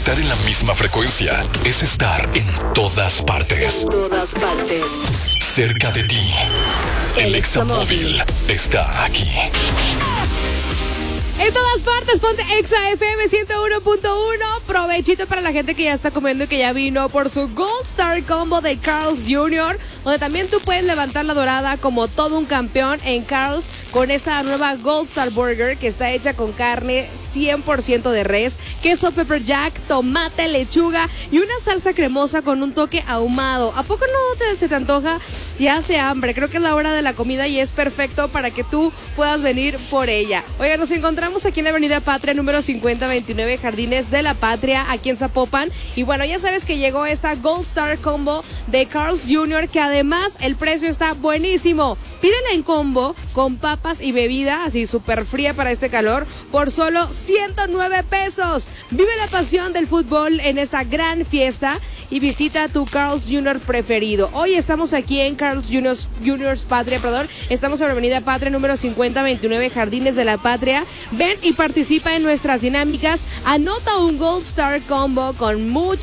Estar en la misma frecuencia es estar en todas partes. En todas partes. Cerca de ti. El Examóvil está aquí. En todas partes, ponte Exa FM 101.1. Provechito para la gente que ya está comiendo y que ya vino por su Gold Star Combo de Carl's Jr., donde también tú puedes levantar la dorada como todo un campeón en Carl's con esta nueva Gold Star Burger que está hecha con carne 100% de res, queso pepper jack, tomate, lechuga y una salsa cremosa con un toque ahumado. ¿A poco no se te antoja? Ya hace hambre. Creo que es la hora de la comida y es perfecto para que tú puedas venir por ella. Oiga, nos encontramos aquí en la Avenida Patria, número 5029, Jardines de la Patria, aquí en Zapopan. Y bueno, ya sabes que llegó esta Gold Star Combo de Carl's Jr., que además el precio está buenísimo. Pídela en combo con papas y bebida, así súper fría para este calor, por solo 109 pesos. Vive la pasión del fútbol en esta gran fiesta y visita tu Carl's Jr. preferido. Hoy estamos aquí en Carl's Jr.'s Patria, estamos en la Avenida Patria, número 5029, Jardines de la Patria. Ven y participa en nuestras dinámicas. Anota un Gold Star Combo con mucho